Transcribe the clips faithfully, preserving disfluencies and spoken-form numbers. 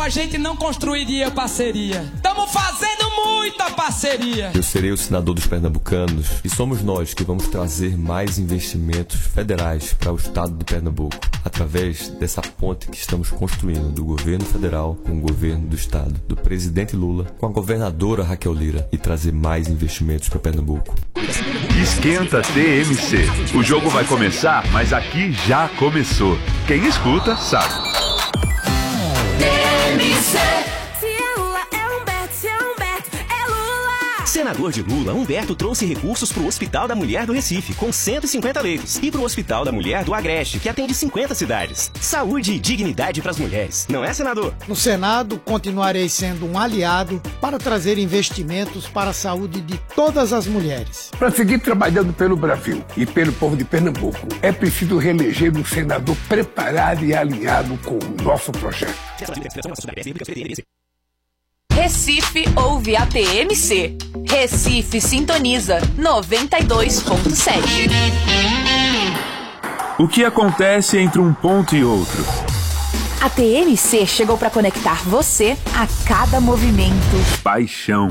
a gente não construiria parceria. Estamos fazendo muita parceria. Eu serei o senador dos pernambucanos e somos nós que vamos trazer mais investimentos federais para o estado de Pernambuco, através dessa ponte que estamos construindo do governo federal com o governo do estado, do presidente Lula com a governadora Raquel Lira, e trazer mais investimentos para Pernambuco. Esquenta T M C. O jogo vai começar, mas aqui já começou. Quem escuta, sabe. T M C. Se é Lula, é Humberto. Se é Humberto, é Lula. Senador de Lula, Humberto trouxe recursos para o Hospital da Mulher do Recife, com cento e cinquenta leitos, e para o Hospital da Mulher do Agreste, que atende cinquenta cidades. Saúde e dignidade para as mulheres, não é, senador? No Senado, continuarei sendo um aliado para trazer investimentos para a saúde de todas as mulheres. Para seguir trabalhando pelo Brasil e pelo povo de Pernambuco, é preciso reeleger um senador preparado e alinhado com o nosso projeto. Recife ouve a T M C. Recife sintoniza noventa e dois ponto sete. O que acontece entre um ponto e outro? A T M C chegou para conectar você a cada movimento. Paixão.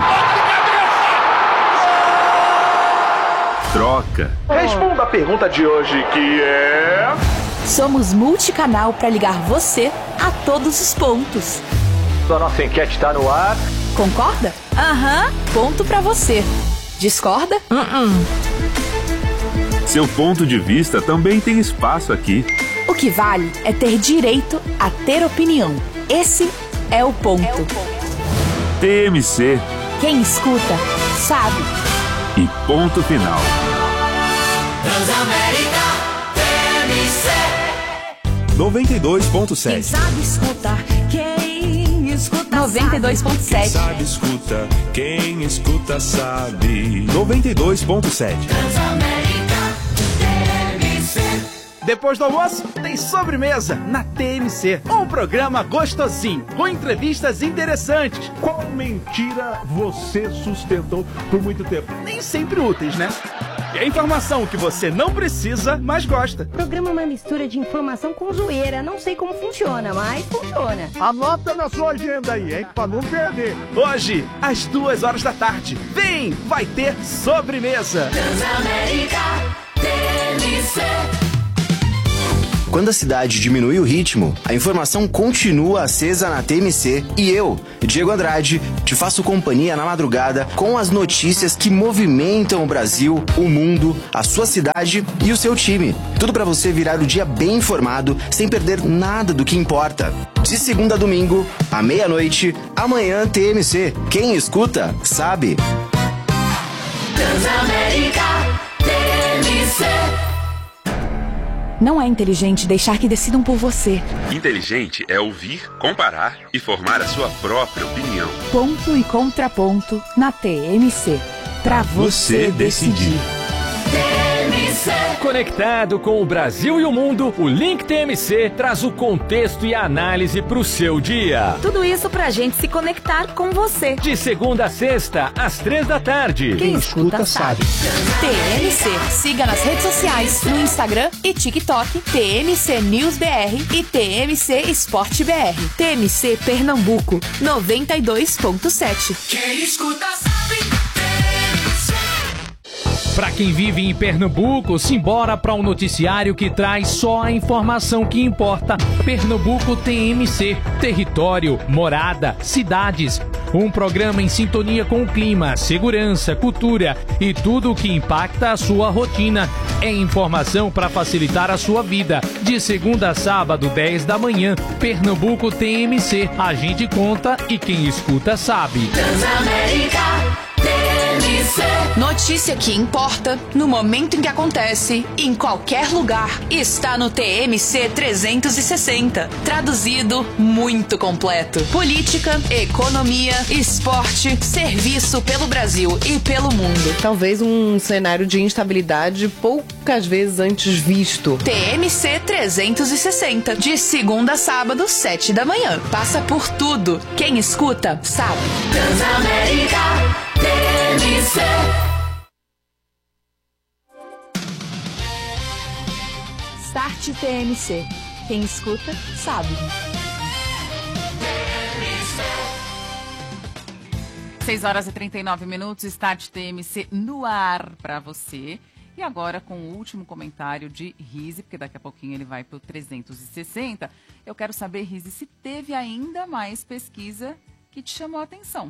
Troca. Responda a pergunta de hoje, que é... Somos multicanal para ligar você a todos os pontos. A nossa enquete está no ar. Concorda? Aham. Ponto pra você. Discorda? Uh-uh. Seu ponto de vista também tem espaço aqui. O que vale é ter direito a ter opinião. Esse é o ponto. É o ponto. T M C. Quem escuta, sabe. E ponto final. Transamérica T M C. noventa e dois ponto sete. Quem sabe escutar, quem escuta noventa e dois ponto sete. Quem sabe escuta, quem escuta sabe. noventa e dois ponto sete. Transamérica T M C. Depois do almoço, tem sobremesa na T M C. Um programa gostosinho, com entrevistas interessantes. Qual mentira você sustentou por muito tempo? Nem sempre úteis, né? E a informação que você não precisa, mas gosta. O programa é uma mistura de informação com zoeira. Não sei como funciona, mas funciona. Anota na sua agenda aí, hein? Pra não perder. Hoje, às duas horas da tarde. Vem! Vai ter sobremesa. Transamérica T M C. Quando a cidade diminui o ritmo, a informação continua acesa na T M C e eu, Diego Andrade, te faço companhia na madrugada com as notícias que movimentam o Brasil, o mundo, a sua cidade e o seu time. Tudo para você virar o dia bem informado, sem perder nada do que importa. De segunda a domingo, à meia-noite, amanhã T M C. Quem escuta, sabe. Transamérica T M C. Não é inteligente deixar que decidam por você. Inteligente é ouvir, comparar e formar a sua própria opinião. Ponto e contraponto na T M C. Pra você decidir. Conectado com o Brasil e o mundo, o Link T M C traz o contexto e a análise pro seu dia. Tudo isso pra gente se conectar com você. De segunda a sexta, às três da tarde. Quem escuta sabe. T M C. Siga nas redes sociais, no Instagram e TikTok, T M C News B R e T M C Esporte B R. T M C Pernambuco, noventa e dois ponto sete. Quem escuta sabe. Para quem vive em Pernambuco, simbora para um noticiário que traz só a informação que importa. Pernambuco T M C, território, morada, cidades. Um programa em sintonia com o clima, segurança, cultura e tudo o que impacta a sua rotina. É informação para facilitar a sua vida. De segunda a sábado, dez da manhã, Pernambuco T M C. A gente conta e quem escuta sabe. Transamérica T M C. Notícia que importa, no momento em que acontece, em qualquer lugar, está no T M C trezentos e sessenta. Traduzido, muito completo. Política, economia, esporte, serviço pelo Brasil e pelo mundo. Talvez um cenário de instabilidade poucas vezes antes visto. T M C trezentos e sessenta. De segunda a sábado, sete da manhã. Passa por tudo. Quem escuta, sabe. Transamérica T M C. Start T M C. Quem escuta, sabe. T M C. seis horas e trinta e nove minutos, Start T M C no ar para você. E agora com o último comentário de Rizzi, porque daqui a pouquinho ele vai para o trezentos e sessenta. Eu quero saber, Rizzi, se teve ainda mais pesquisa que te chamou a atenção.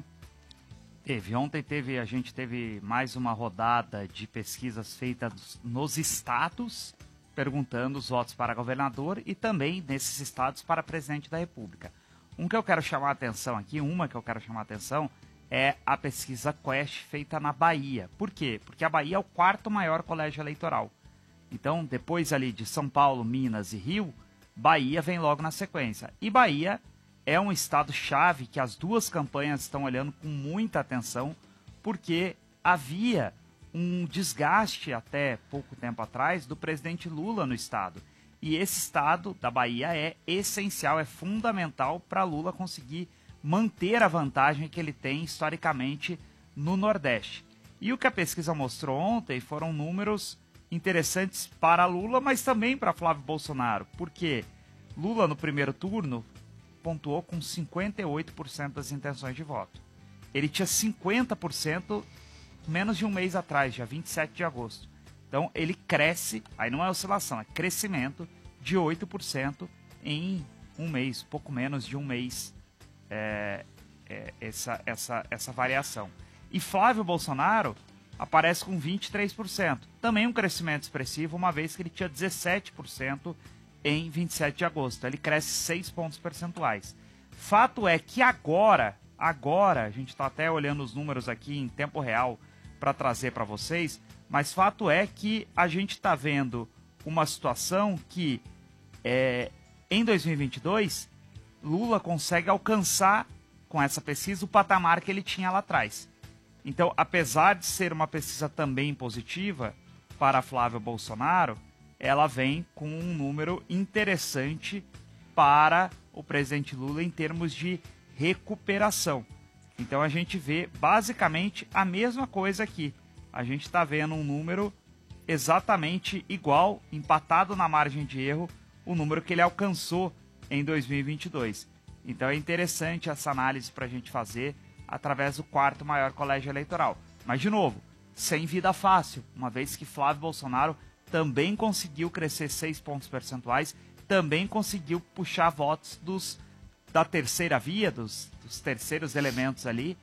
Teve. Ontem teve, a gente teve mais uma rodada de pesquisas feitas nos estados, perguntando os votos para governador e também nesses estados para presidente da República. Um que eu quero chamar a atenção aqui, uma que eu quero chamar a atenção, é a pesquisa Quest feita na Bahia. Por quê? Porque a Bahia é o quarto maior colégio eleitoral. Então, depois ali de São Paulo, Minas e Rio, Bahia vem logo na sequência. E Bahia é um estado-chave que as duas campanhas estão olhando com muita atenção, porque havia um desgaste até pouco tempo atrás do presidente Lula no estado. E esse estado da Bahia é essencial, é fundamental para Lula conseguir manter a vantagem que ele tem historicamente no Nordeste. E o que a pesquisa mostrou ontem foram números interessantes para Lula, mas também para Flávio Bolsonaro, porque Lula no primeiro turno pontuou com cinquenta e oito por cento das intenções de voto. Ele tinha cinquenta por cento menos de um mês atrás, dia vinte e sete de agosto. Então ele cresce, aí não é oscilação, é crescimento de oito por cento em um mês, pouco menos de um mês. É, é, essa, essa, essa variação. E Flávio Bolsonaro aparece com vinte e três por cento. Também um crescimento expressivo, uma vez que ele tinha dezessete por cento em vinte e sete de agosto. Ele cresce seis pontos percentuais. Fato é que agora, agora, a gente está até olhando os números aqui em tempo real para trazer para vocês, mas fato é que a gente está vendo uma situação que é, em dois mil e vinte e dois... Lula consegue alcançar, com essa pesquisa, o patamar que ele tinha lá atrás. Então, apesar de ser uma pesquisa também positiva para Flávio Bolsonaro, ela vem com um número interessante para o presidente Lula em termos de recuperação. Então, a gente vê basicamente a mesma coisa aqui. A gente está vendo um número exatamente igual, empatado na margem de erro, o número que ele alcançou em dois mil e vinte e dois. Então é interessante essa análise para a gente fazer através do quarto maior colégio eleitoral. Mas, de novo, sem vida fácil, uma vez que Flávio Bolsonaro também conseguiu crescer seis pontos percentuais, também conseguiu puxar votos dos, da terceira via, dos, dos terceiros elementos ali,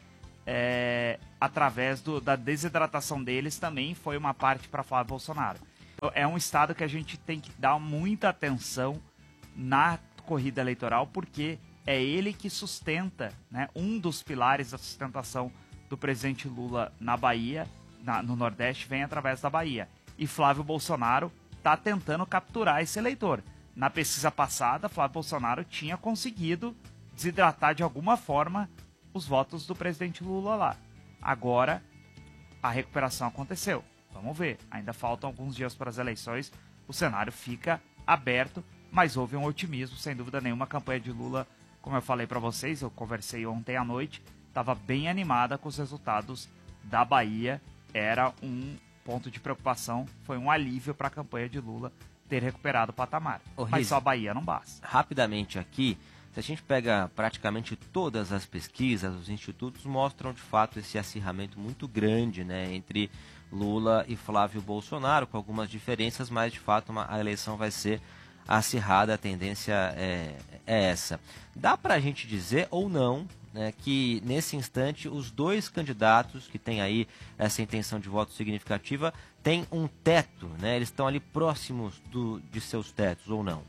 é, através do, da desidratação deles, também foi uma parte para Flávio Bolsonaro. Então, é um estado que a gente tem que dar muita atenção na corrida eleitoral, porque é ele que sustenta, né, um dos pilares da sustentação do presidente Lula na Bahia, na, no Nordeste, vem através da Bahia. E Flávio Bolsonaro está tentando capturar esse eleitor. Na pesquisa passada, Flávio Bolsonaro tinha conseguido desidratar de alguma forma os votos do presidente Lula lá. Agora, a recuperação aconteceu. Vamos ver. Ainda faltam alguns dias para as eleições. O cenário fica aberto, mas houve um otimismo, sem dúvida nenhuma. A campanha de Lula, como eu falei para vocês, eu conversei ontem à noite, estava bem animada com os resultados da Bahia. Era um ponto de preocupação, foi um alívio para a campanha de Lula ter recuperado o patamar. Ô, mas Rizzi, só a Bahia não basta. Rapidamente aqui, se a gente pega praticamente todas as pesquisas, os institutos mostram de fato esse acirramento muito grande, né, entre Lula e Flávio Bolsonaro, com algumas diferenças, mas de fato uma, a eleição vai ser acirrada, a tendência é, é essa. Dá para a gente dizer ou não, né, que nesse instante os dois candidatos que têm aí essa intenção de voto significativa têm um teto, né? Eles estão ali próximos do, de seus tetos ou não?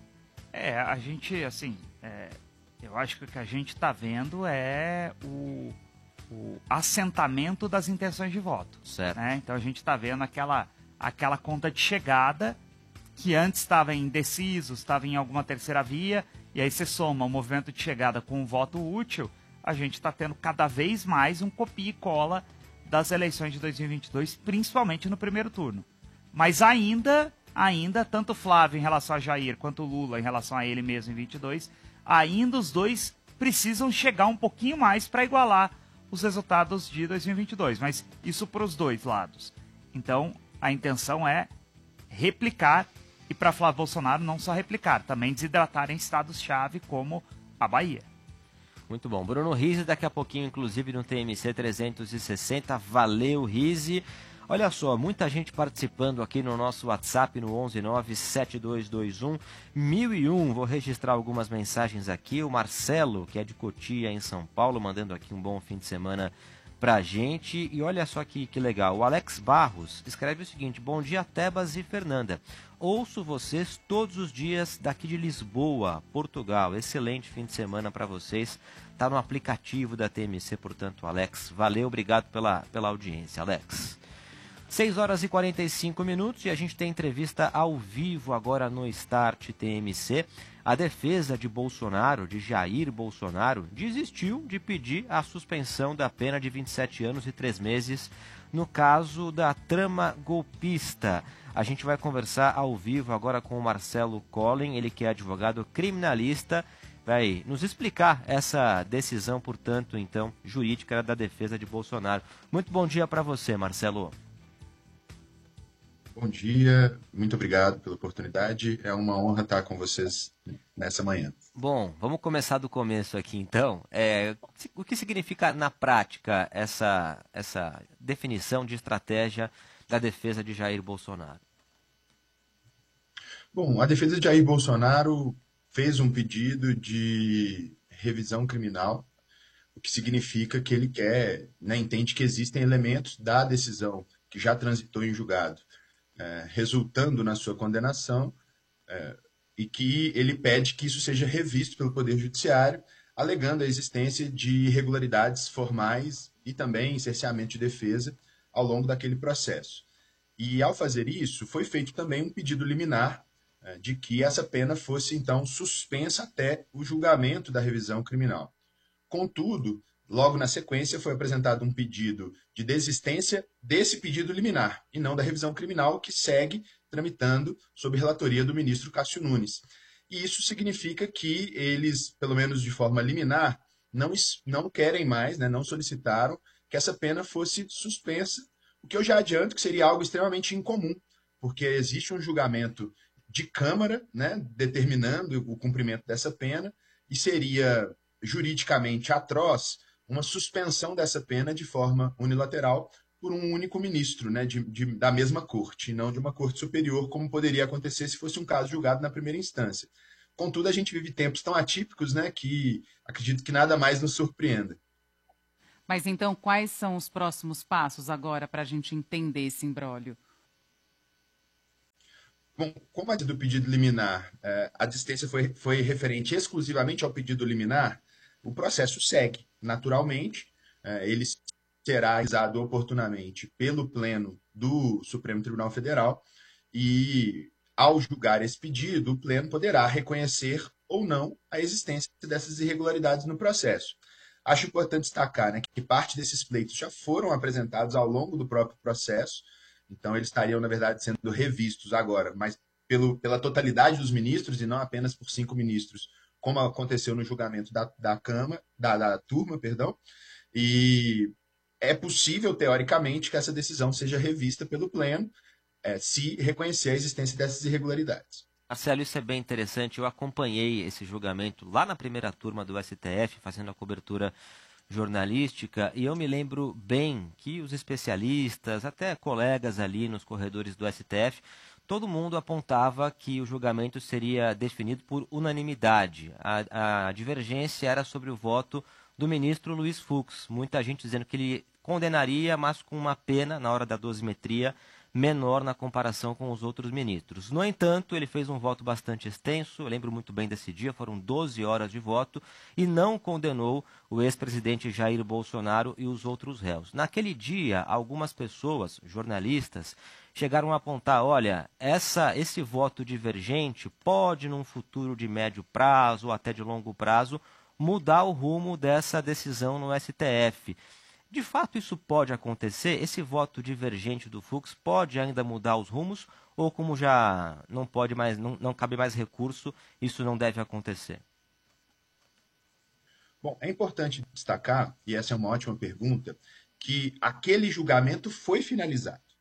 É, a gente, assim, é, eu acho que o que a gente está vendo é o, o assentamento das intenções de voto. Certo. Né? Então a gente está vendo aquela, aquela conta de chegada que antes estava indeciso, estava em alguma terceira via, e aí você soma o movimento de chegada com o voto útil, a gente está tendo cada vez mais um copia e cola das eleições de dois mil e vinte e dois, principalmente no primeiro turno. Mas ainda, ainda, tanto Flávio em relação a Jair, quanto Lula em relação a ele mesmo em vinte e dois, ainda os dois precisam chegar um pouquinho mais para igualar os resultados de dois mil e vinte e dois, mas isso para os dois lados. Então, a intenção é replicar. E para Flávio Bolsonaro não só replicar, também desidratar em estados-chave como a Bahia. Muito bom. Bruno Rizzi, daqui a pouquinho, inclusive, no T M C trezentos e sessenta. Valeu, Rizzi. Olha só, muita gente participando aqui no nosso WhatsApp no onze nove sete dois dois um mil e um. Vou registrar algumas mensagens aqui. O Marcelo, que é de Cotia, em São Paulo, mandando aqui um bom fim de semana pra gente. E olha só que, que legal. O Alex Barros escreve o seguinte: bom dia, Tebas e Fernanda. Ouço vocês todos os dias daqui de Lisboa, Portugal. Excelente fim de semana para vocês. Tá no aplicativo da T M C, portanto, Alex. Valeu, obrigado pela, pela audiência, Alex. seis horas e quarenta e cinco minutos e a gente tem entrevista ao vivo agora no Start T M C. A defesa de Bolsonaro, de Jair Bolsonaro, desistiu de pedir a suspensão da pena de vinte e sete anos e três meses no caso da trama golpista. A gente vai conversar ao vivo agora com o Marcelo Collin, ele que é advogado criminalista, vai nos explicar essa decisão, portanto, então, jurídica da defesa de Bolsonaro. Muito bom dia para você, Marcelo. Bom dia, muito obrigado pela oportunidade. É uma honra estar com vocês nessa manhã. Bom, vamos começar do começo aqui então. É, o que significa na prática essa, essa definição de estratégia da defesa de Jair Bolsonaro? Bom, a defesa de Jair Bolsonaro fez um pedido de revisão criminal, o que significa que ele quer, né, entende que existem elementos da decisão que já transitou em julgado, É, resultando na sua condenação, é, e que ele pede que isso seja revisto pelo Poder Judiciário, alegando a existência de irregularidades formais e também cerceamento de defesa ao longo daquele processo. E, ao fazer isso, foi feito também um pedido liminar é, de que essa pena fosse, então, suspensa até o julgamento da revisão criminal. Contudo, logo na sequência, foi apresentado um pedido de desistência desse pedido liminar, e não da revisão criminal, que segue tramitando sob relatoria do ministro Cássio Nunes. E isso significa que eles, pelo menos de forma liminar, não, não querem mais, né, não solicitaram que essa pena fosse suspensa, o que eu já adianto que seria algo extremamente incomum, porque existe um julgamento de Câmara, né, determinando o cumprimento dessa pena, e seria juridicamente atroz uma suspensão dessa pena de forma unilateral por um único ministro, né, de, de, da mesma corte, e não de uma corte superior, como poderia acontecer se fosse um caso julgado na primeira instância. Contudo, a gente vive tempos tão atípicos, né, que acredito que nada mais nos surpreenda. Mas então, quais são os próximos passos agora para a gente entender esse imbróglio? Bom, como a do pedido liminar, a desistência foi, foi referente exclusivamente ao pedido liminar, o processo segue naturalmente, ele será analisado oportunamente pelo Pleno do Supremo Tribunal Federal e, ao julgar esse pedido, o Pleno poderá reconhecer ou não a existência dessas irregularidades no processo. Acho importante destacar, né, que parte desses pleitos já foram apresentados ao longo do próprio processo, então eles estariam, na verdade, sendo revistos agora, mas pelo, pela totalidade dos ministros e não apenas por cinco ministros, como aconteceu no julgamento da, da Câmara, da, da turma, perdão, e é possível, teoricamente, que essa decisão seja revista pelo Pleno, é, se reconhecer a existência dessas irregularidades. Marcelo, isso é bem interessante. Eu acompanhei esse julgamento lá na primeira turma do S T F, fazendo a cobertura jornalística, e eu me lembro bem que os especialistas, até colegas ali nos corredores do S T F, todo mundo apontava que o julgamento seria definido por unanimidade. A, a divergência era sobre o voto do ministro Luiz Fux. Muita gente dizendo que ele condenaria, mas com uma pena, na hora da dosimetria, menor na comparação com os outros ministros. No entanto, ele fez um voto bastante extenso, eu lembro muito bem desse dia, foram doze horas de voto, e não condenou o ex-presidente Jair Bolsonaro e os outros réus. Naquele dia, algumas pessoas, jornalistas, chegaram a apontar, olha, essa, esse voto divergente pode, num futuro de médio prazo ou até de longo prazo, mudar o rumo dessa decisão no S T F. De fato, isso pode acontecer? Esse voto divergente do Fux pode ainda mudar os rumos? Ou como já não pode mais, não, não cabe mais recurso, isso não deve acontecer? Bom, é importante destacar, e essa é uma ótima pergunta, que aquele julgamento foi finalizado.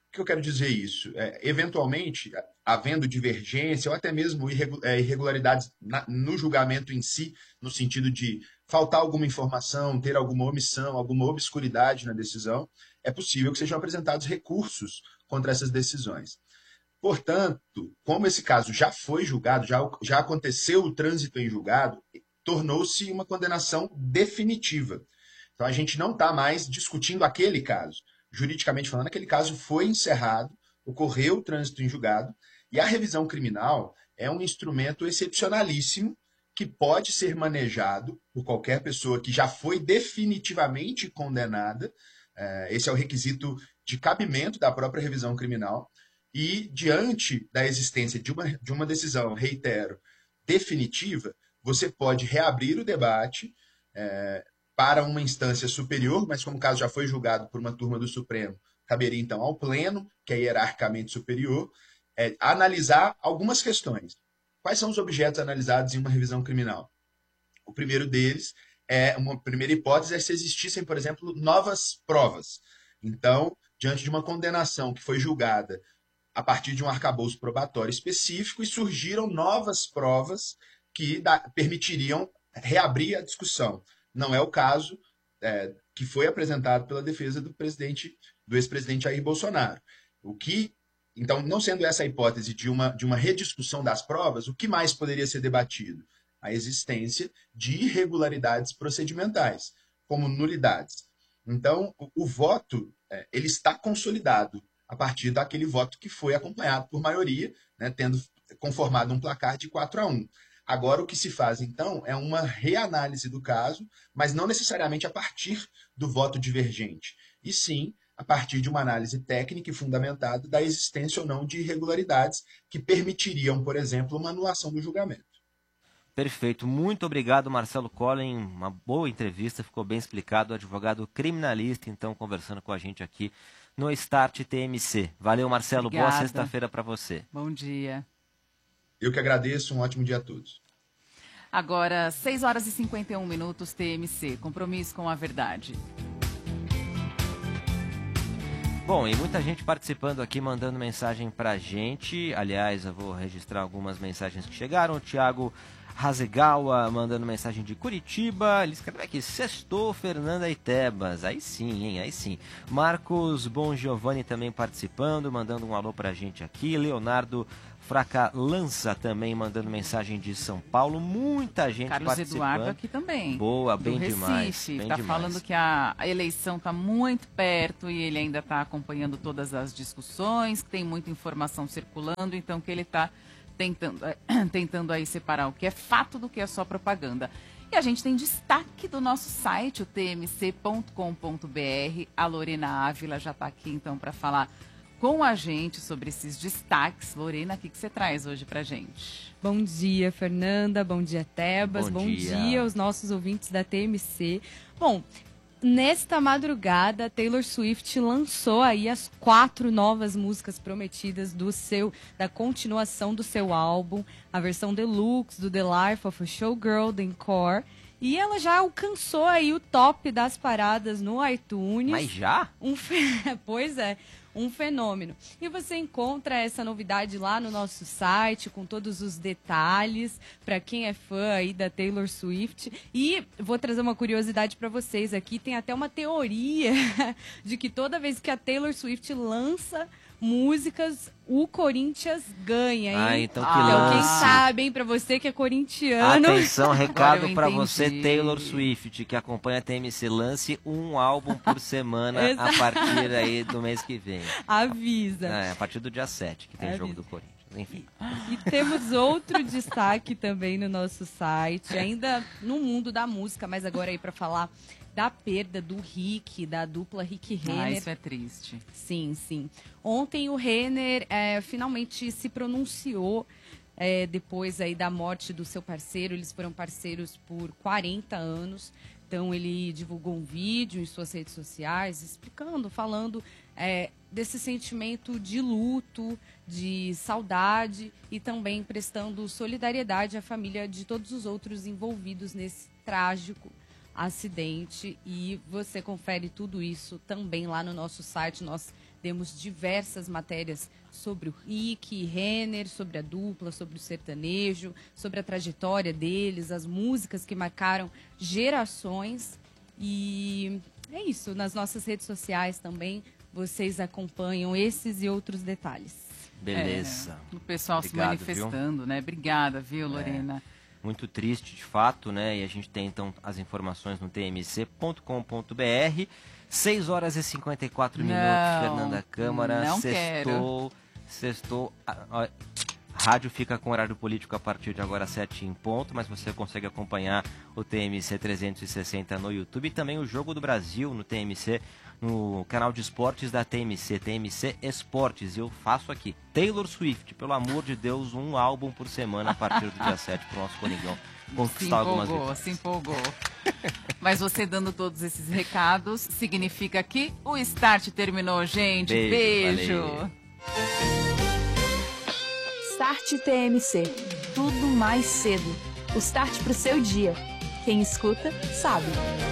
que eu quero dizer isso? É, eventualmente, havendo divergência ou até mesmo irregu- é, irregularidades na, no julgamento em si, no sentido de faltar alguma informação, ter alguma omissão, alguma obscuridade na decisão, é possível que sejam apresentados recursos contra essas decisões. Portanto, como esse caso já foi julgado, já, já aconteceu o trânsito em julgado, tornou-se uma condenação definitiva. Então, a gente não está mais discutindo aquele caso. Juridicamente falando, aquele caso foi encerrado, ocorreu o trânsito em julgado, e a revisão criminal é um instrumento excepcionalíssimo que pode ser manejado por qualquer pessoa que já foi definitivamente condenada. Esse é o requisito de cabimento da própria revisão criminal. E, diante da existência de uma, de uma decisão, reitero, definitiva, você pode reabrir o debate é, para uma instância superior, mas como o caso já foi julgado por uma turma do Supremo, caberia então ao Pleno, que é hierarquicamente superior, é, analisar algumas questões. Quais são os objetos analisados em uma revisão criminal? O primeiro deles, é uma primeira hipótese, é se existissem, por exemplo, novas provas. Então, diante de uma condenação que foi julgada a partir de um arcabouço probatório específico e surgiram novas provas que da, permitiriam reabrir a discussão. Não é o caso é, que foi apresentado pela defesa do presidente, do ex-presidente Jair Bolsonaro. O que, então, não sendo essa a hipótese de uma, de uma rediscussão das provas, o que mais poderia ser debatido? A existência de irregularidades procedimentais, como nulidades. Então, o, o voto é, ele está consolidado a partir daquele voto que foi acompanhado por maioria, né, tendo conformado um placar de quatro a um. Agora, o que se faz, então, é uma reanálise do caso, mas não necessariamente a partir do voto divergente, e sim a partir de uma análise técnica e fundamentada da existência ou não de irregularidades que permitiriam, por exemplo, uma anulação do julgamento. Perfeito. Muito obrigado, Marcelo Collin. Uma boa entrevista, ficou bem explicado. O advogado criminalista, então, conversando com a gente aqui no Start T M C. Valeu, Marcelo. Obrigada. Boa sexta-feira para você. Bom dia. Eu que agradeço, um ótimo dia a todos. Agora, seis horas e cinquenta e um minutos, T M C, compromisso com a verdade. Bom, e muita gente participando aqui, mandando mensagem pra gente. Aliás, eu vou registrar algumas mensagens que chegaram. O Thiago Hasegawa mandando mensagem de Curitiba. Ele escreve aqui, sextou, Fernanda e Tebas. Aí sim, hein, aí sim. Marcos Bon Giovanni também participando, mandando um alô pra gente aqui. Leonardo Fraca Lança também mandando mensagem de São Paulo. Muita gente Carlos participando. Eduardo aqui também. Boa, bem do demais. Recife, Bem tá demais. falando que a, a eleição está muito perto e ele ainda está acompanhando todas as discussões, que tem muita informação circulando, então que ele está tentando, tentando aí separar o que é fato do que é só propaganda. E a gente tem destaque do nosso site, o t m c ponto com ponto b r. A Lorena Ávila já está aqui então para falar com a gente sobre esses destaques. Lorena, o que, que você traz hoje pra gente? Bom dia, Fernanda. Bom dia, Tebas. Bom Bom, dia. dia aos nossos ouvintes da T M C. Bom, nesta madrugada, Taylor Swift lançou aí as quatro novas músicas prometidas do seu, da continuação do seu álbum, a versão deluxe do The Life of a Showgirl, The Encore. E ela já alcançou aí o top das paradas no iTunes. Mas já? Um fe... Pois é, um fenômeno. E você encontra essa novidade lá no nosso site, com todos os detalhes, para quem é fã aí da Taylor Swift. E vou trazer uma curiosidade para vocês aqui, tem até uma teoria de que toda vez que a Taylor Swift lança músicas, o Corinthians ganha, hein? Ah, então que Então, lance. quem sabe, hein, pra você que é corintiano. Atenção, recado Agora eu pra entendi. você, Taylor Swift, que acompanha a T M C, lance um álbum por semana a Exato. partir aí do mês que vem. Avisa. É, a partir do dia sete, que tem Avisa. jogo do Corinthians. Enfim. E temos outro destaque também no nosso site, ainda no mundo da música, mas agora aí para falar da perda do Rick, da dupla Rick Renner. Ah, isso é triste. Sim, sim. Ontem o Renner é, finalmente se pronunciou é, depois aí da morte do seu parceiro. Eles foram parceiros por quarenta anos. Então ele divulgou um vídeo em suas redes sociais explicando, falando é, desse sentimento de luto, de saudade e também prestando solidariedade à família de todos os outros envolvidos nesse trágico acidente. E você confere tudo isso também lá no nosso site. Nós demos diversas matérias sobre o Rick, Renner, sobre a dupla, sobre o sertanejo, sobre a trajetória deles, as músicas que marcaram gerações. E é isso, nas nossas redes sociais também vocês acompanham esses e outros detalhes. Beleza. É, o pessoal Obrigado, se manifestando, viu? né? Obrigada, viu, Lorena? É. Muito triste, de fato, né? E a gente tem, então, as informações no t m c ponto com ponto b r. seis horas e cinquenta e quatro minutos, Não, Fernanda Câmara. não Sextou, sextou. A, a, rádio fica com horário político a partir de agora, sete em ponto, mas você consegue acompanhar o T M C trezentos e sessenta no YouTube e também o Jogo do Brasil no T M C, no canal de esportes da T M C, T M C Esportes. E eu faço aqui, Taylor Swift, pelo amor de Deus, um álbum por semana a partir do dia sete para o nosso Coningão conquistar algumas empolgou, vitórias. Se empolgou, Mas você dando todos esses recados, significa que o Start terminou, gente. Beijo, Beijo. valeu. Start T M C. Tudo mais cedo. O start pro seu dia. Quem escuta, sabe.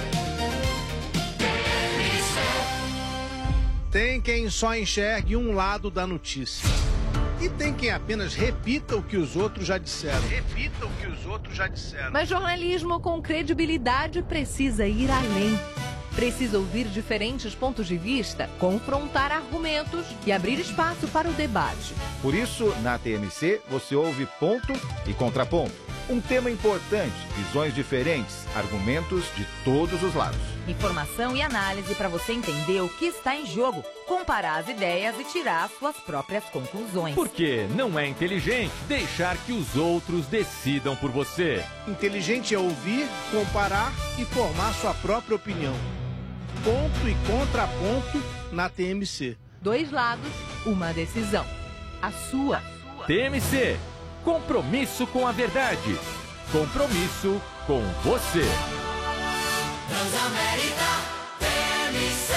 Tem quem só enxergue um lado da notícia. E tem quem apenas repita o que os outros já disseram. Repita o que os outros já disseram. Mas jornalismo com credibilidade precisa ir além. Precisa ouvir diferentes pontos de vista, confrontar argumentos e abrir espaço para o debate. Por isso, na T M C, você ouve ponto e contraponto. Um tema importante, visões diferentes, argumentos de todos os lados. Informação e análise para você entender o que está em jogo, comparar as ideias e tirar suas próprias conclusões. Porque não é inteligente deixar que os outros decidam por você. Inteligente é ouvir, comparar e formar sua própria opinião. Ponto e contraponto na T M C. Dois lados, uma decisão. A sua. T M C. Compromisso com a verdade. Compromisso com você. Transamérica T M C.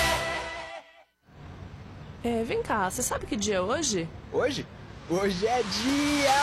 É, vem cá, você sabe que dia é hoje? Hoje? Hoje é dia...